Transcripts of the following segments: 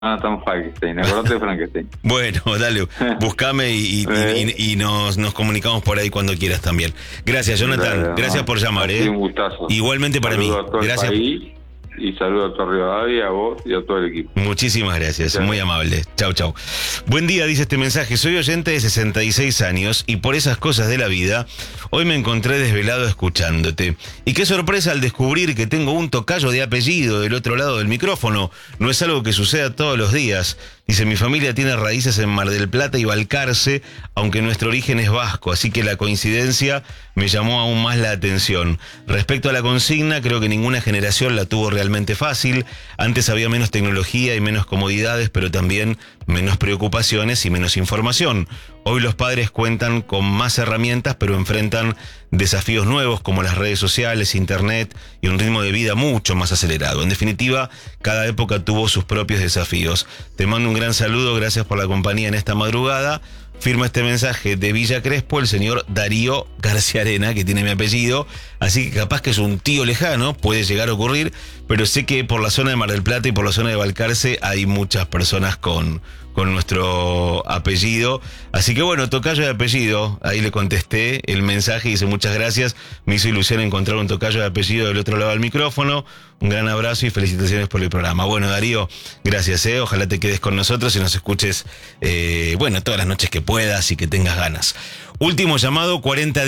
Jonathan Frankenstein, acordate de Frankenstein. Bueno, dale, buscame y nos comunicamos por ahí cuando quieras también. Gracias, Jonathan. Dale, gracias por llamar. Un gustazo. Igualmente para mí. A todo Gracias. El país, y saludo a tu Rivadavia, a vos y a todo el equipo. Muchísimas gracias, muy amable. Chau, chau. Buen día, dice este mensaje. Soy oyente de 66 años y por esas cosas de la vida, hoy me encontré desvelado escuchándote. Y qué sorpresa al descubrir que tengo un tocayo de apellido del otro lado del micrófono. No es algo que suceda todos los días. Dice, mi familia tiene raíces en Mar del Plata y Balcarce, aunque nuestro origen es vasco, así que la coincidencia me llamó aún más la atención. Respecto a la consigna, creo que ninguna generación la tuvo realmente fácil. Antes había menos tecnología y menos comodidades, pero también menos preocupaciones y menos información. Hoy los padres cuentan con más herramientas, pero enfrentan desafíos nuevos como las redes sociales, internet y un ritmo de vida mucho más acelerado. En definitiva, cada época tuvo sus propios desafíos. Te mando un gran saludo, gracias por la compañía en esta madrugada. Firma este mensaje de Villa Crespo el señor Darío García Arena, que tiene mi apellido, así que capaz que es un tío lejano, puede llegar a ocurrir, pero sé que por la zona de Mar del Plata y por la zona de Balcarce hay muchas personas con nuestro apellido, así que bueno, tocayo de apellido, ahí le contesté el mensaje y dice muchas gracias, me hizo ilusión encontrar un tocayo de apellido del otro lado del micrófono, un gran abrazo y felicitaciones por el programa. Bueno, Darío, gracias, ojalá te quedes con nosotros y nos escuches, todas las noches que puedas y que tengas ganas. Último llamado,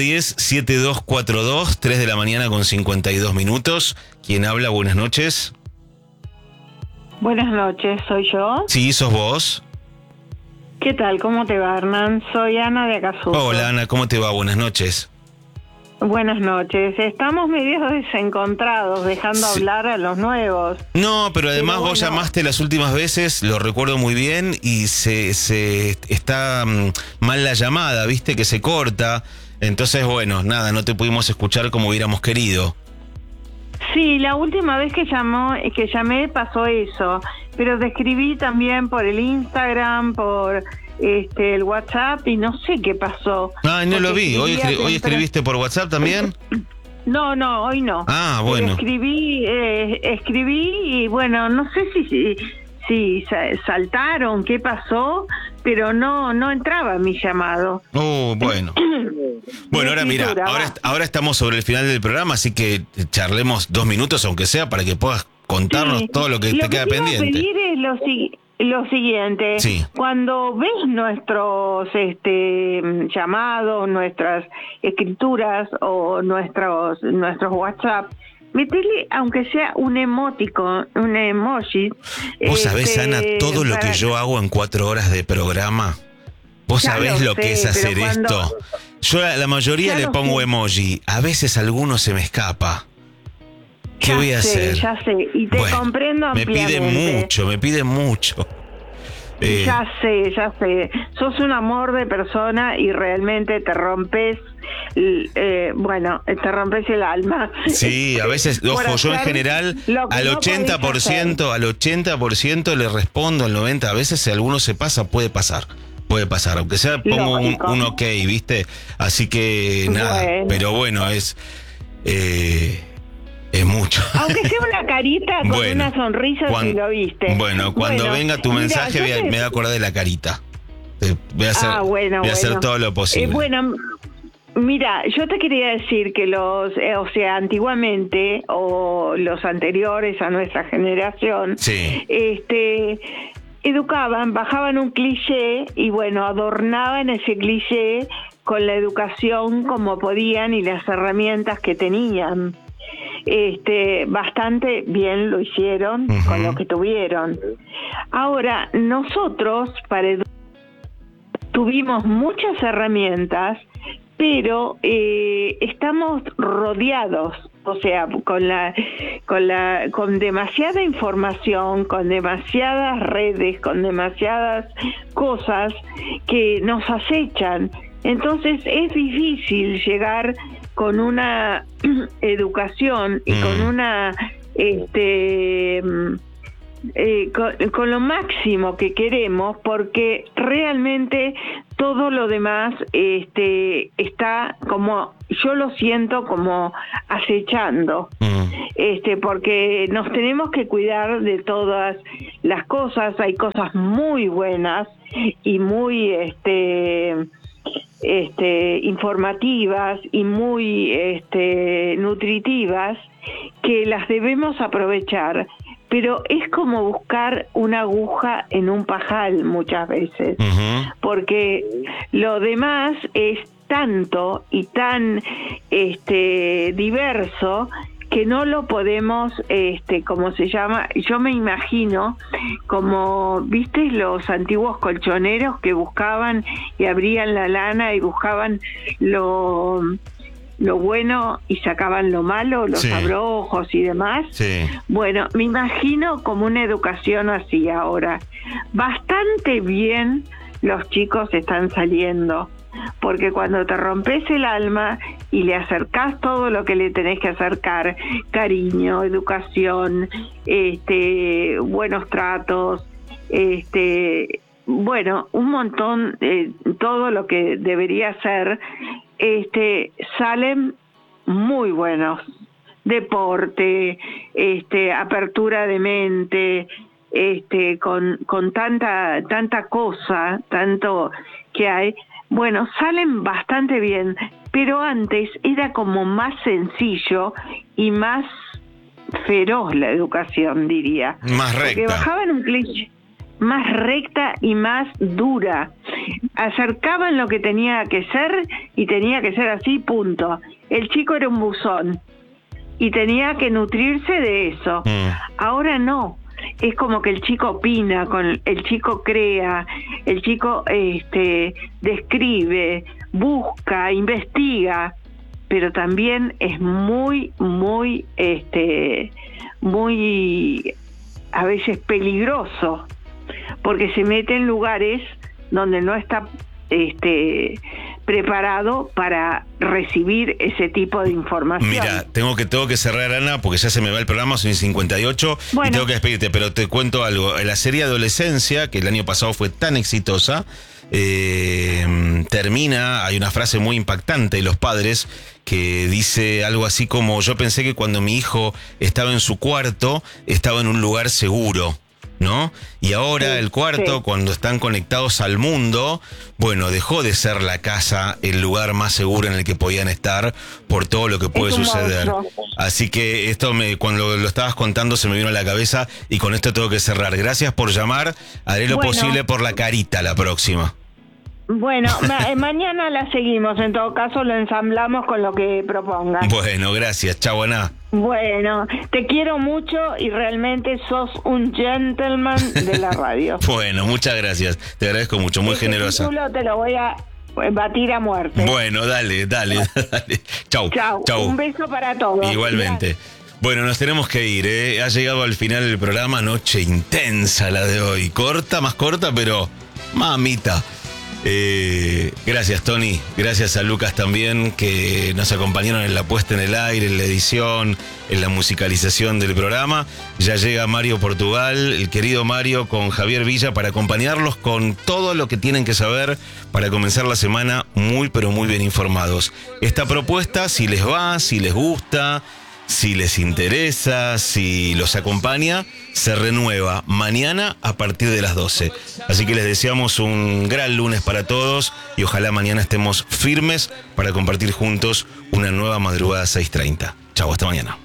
4010-7242, 3 de la mañana con 52 minutos. ¿Quién habla? Buenas noches. Buenas noches, ¿soy yo? Sí, sos vos. ¿Qué tal? ¿Cómo te va, Hernán? Soy Ana de Acasuso. Hola, Ana, ¿cómo te va? Buenas noches. Buenas noches. Estamos medio desencontrados, dejando hablar a los nuevos. No, pero además vos llamaste las últimas veces, lo recuerdo muy bien, y se está mal la llamada, viste, que se corta. Entonces, bueno, nada, no te pudimos escuchar como hubiéramos querido. Sí, la última vez que llamé pasó eso, pero te escribí también por el Instagram, por el WhatsApp y no sé qué pasó. Ah, no lo vi. ¿Hoy escribiste por WhatsApp también? No, hoy no. Ah, bueno. Escribí y bueno, no sé si saltaron, qué pasó, pero no entraba mi llamado. Oh, bueno. Bueno, ahora mira, ahora estamos sobre el final del programa, así que charlemos 2 minutos, aunque sea, para que puedas contarnos todo lo que te queda pendiente. Lo que pedir es lo siguiente. Sí. Cuando ves nuestros llamados, nuestras escrituras o nuestros WhatsApp, metele, aunque sea un emoticon, un emoji. Vos sabés, Ana, todo lo que yo hago en 4 horas de programa. Vos sabés lo que es hacer esto. Yo a la mayoría le pongo emoji. A veces alguno se me escapa. ¿Qué voy a hacer? Ya sé, y te comprendo ampliamente. Me piden mucho. Ya sé. Sos un amor de persona y realmente te rompes, te rompes el alma. Sí, a veces, ojo, yo en general al 80% le respondo, al 90%, a veces si alguno se pasa, puede pasar, aunque sea pongo un ok, ¿viste? Así que nada, pero bueno, es mucho. Aunque sea una carita con una sonrisa, si lo viste. Bueno, cuando venga tu mensaje me voy a acordar de la carita. Voy a hacer todo lo posible. Mira, yo te quería decir que antiguamente, o los anteriores a nuestra generación, sí, educaban, bajaban un cliché y adornaban ese cliché con la educación como podían y las herramientas que tenían. Bastante bien lo hicieron con lo que tuvieron. Ahora, nosotros tuvimos muchas herramientas, pero estamos rodeados, o sea, con demasiada información, con demasiadas redes, con demasiadas cosas que nos acechan. Entonces es difícil llegar con una educación y con una con lo máximo que queremos, porque realmente todo lo demás está como, yo lo siento como acechando, porque nos tenemos que cuidar de todas las cosas. Hay cosas muy buenas y muy informativas y muy nutritivas, que las debemos aprovechar, pero es como buscar una aguja en un pajal muchas veces, porque lo demás es tanto y tan diverso que no lo podemos, ¿cómo se llama? Yo me imagino como, ¿viste los antiguos colchoneros que buscaban y abrían la lana y buscaban lo bueno y sacaban lo malo, los abrojos y demás? Sí. Bueno, me imagino como una educación así ahora. Bastante bien los chicos están saliendo, porque cuando te rompes el alma y le acercás todo lo que le tenés que acercar, cariño, educación, buenos tratos, bueno, un montón, todo lo que debería ser, salen muy buenos. Deporte, apertura de mente, con tanta cosa, tanto que hay. Bueno, salen bastante bien, pero antes era como más sencillo y más feroz la educación, diría. Más recta. Porque bajaban un cliché, más recta y más dura. Acercaban lo que tenía que ser y tenía que ser así, punto. El chico era un buzón y tenía que nutrirse de eso. Ahora no. Es como que el chico opina, el chico crea, el chico describe, busca, investiga, pero también es muy a veces peligroso, porque se mete en lugares donde no está preparado para recibir ese tipo de información. Mira, tengo que cerrar, Ana, porque ya se me va el programa, son 58, y tengo que despedirte, pero te cuento algo. La serie Adolescencia, que el año pasado fue tan exitosa, termina, hay una frase muy impactante de los padres que dice algo así como: yo pensé que cuando mi hijo estaba en su cuarto, estaba en un lugar seguro, ¿no? Y ahora el cuarto, cuando están conectados al mundo, bueno, dejó de ser la casa el lugar más seguro en el que podían estar por todo lo que puede suceder. Así que esto cuando lo estabas contando se me vino a la cabeza, y con esto tengo que cerrar. Gracias por llamar, haré lo posible por la carita la próxima. Bueno, mañana la seguimos, en todo caso lo ensamblamos con lo que propongan. Bueno, gracias, chau, Ana. Bueno, te quiero mucho y realmente sos un gentleman de la radio. Bueno, muchas gracias, te agradezco mucho, muy generosa. Título te lo voy a batir a muerte. Bueno, dale. Chau. Un beso para todos. Igualmente. Bueno, nos tenemos que ir, Ha llegado al final del programa, noche intensa la de hoy. Más corta, pero mamita. Gracias, Tony, gracias a Lucas también, que nos acompañaron en la puesta en el aire, en la edición, en la musicalización del programa. Ya llega Mario Portugal, el querido Mario, con Javier Villa, para acompañarlos con todo lo que tienen que saber para comenzar la semana muy pero muy bien informados. Esta propuesta, si les va, si les gusta, si les interesa, si los acompaña, se renueva mañana a partir de las 12. Así que les deseamos un gran lunes para todos y ojalá mañana estemos firmes para compartir juntos una nueva madrugada 6:30. Chau, hasta mañana.